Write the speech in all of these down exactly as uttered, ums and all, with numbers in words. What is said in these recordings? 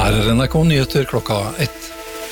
Her er N R K Nyheter klokka ett.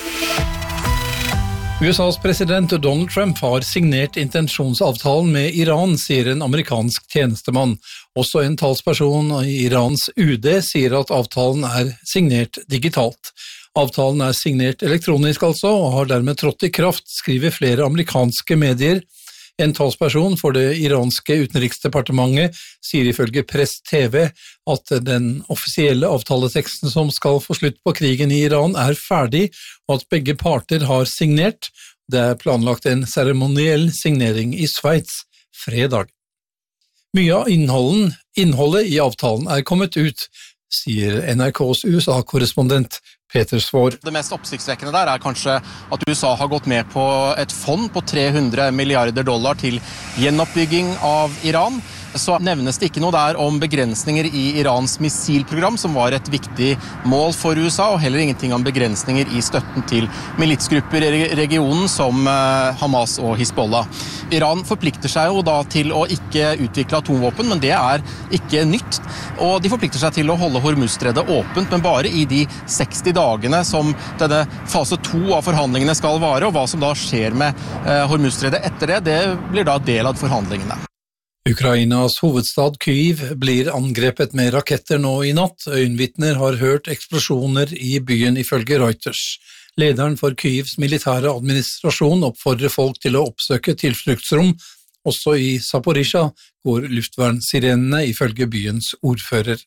U S A's president Donald Trump har signert intensjonsavtalen med Iran, sier en amerikansk tjenestemann. Også en talsperson i Irans U D sier at avtalen er signert digitalt. Avtalen er signert elektronisk altså, og har dermed trådt i kraft, skriver flere amerikanske medier. En talsperson for det iranske utenriksdepartementet sier ifølge Press T V at den offisielle avtaleteksten som skal få slutt på krigen i Iran er ferdig, og at begge parter har signert. Det er planlagt en seremoniell signering i Sveits fredag. Mye av innholden, innholdet i avtalen er kommet ut, sier N R K's U S A-korrespondent Peter Svår. Det mest oppsiktsvekkende der er kanskje at U S A har gått med på et fond på tre hundre milliarder dollar til gjenoppbygging av Iran. Så nevnes det ikke noe der om begrensninger i Irans missilprogram, som var et viktig mål for U S A, og heller ingenting om begrensninger i støtten til militsgrupper i regionen som Hamas og Hizbollah. Iran forplikter seg jo da til å ikke utvikle atomvåpen, men det er ikke nytt. Og de forplikter seg til å holde Hormuzstredet åpent, men bare i de seksti dagene som denne fase to av forhandlingene skal vare, og hva som da skjer med Hormuzstredet etter det, det blir da del av forhandlingene. Ukrainas hovedstad Kyiv blir angrepet med raketter nå i natt. Øyenvitner har hørt eksplosjoner i byen ifølge Reuters. Lederen for Kyivs militære administrasjon oppfordrer folk til å oppsøke tilfluktsrom. Også i Zaporizjzja går luftvernsirenene ifølge byens ordfører.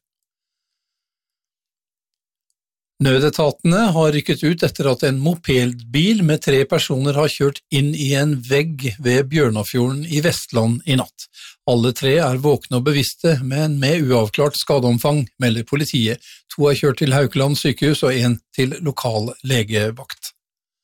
Nødetatene har rykket ut etter at en mopedbil med tre personer har kjørt inn i en vegg ved Bjørnafjorden i Vestland i natt. Alle tre er våkne og bevisste, men med uavklart skadeomfang, melder politiet. To er kjørt til Haukeland sykehus og en til lokal legevakt.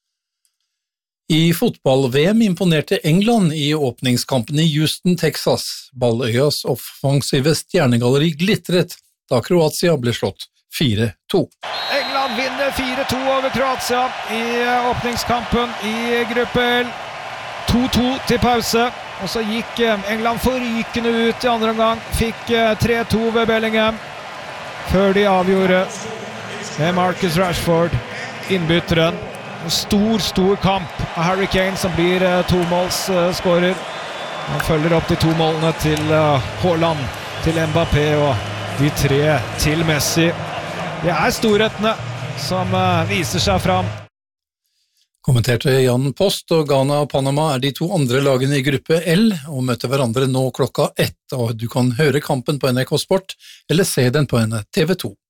I fotball-V M imponerte England i åpningskampen i Houston, Texas. Balløyas offensive stjernegalleri glitret da Kroatia ble slått fire to. England vinner fire to over Kroatia i åpningskampen i gruppe L. to to til pause, og så gikk England forrykende ut i andre omgang, fikk tre to ved Bellingham, før de avgjorde med Marcus Rashford, innbytteren. En stor, stor kamp av Harry Kane som blir tomålsskårer. Han følger opp de to målene til Haaland, til Mbappé og de tre til Messi. Det er storhetene som viser seg fram. Kommenterte Jan Post, og Ghana og Panama er de to andre lagene i gruppe L og møter hverandre nå klokka ett, og du kan høre kampen på N R K Sport eller se den på N T V to.